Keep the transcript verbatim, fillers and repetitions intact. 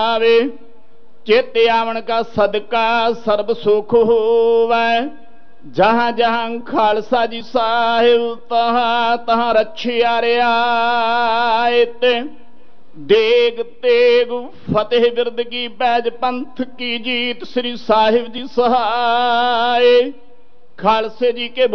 आवे। चित आवन का सदका सर्ब सुख होवै। जहां जहां खालसा जी साहिब तहां तहां रखिया रियायत। देग तेग फतेह बिरद की बैज पंथ की जीत। श्री साहिब जी सहाय। खालसे जी के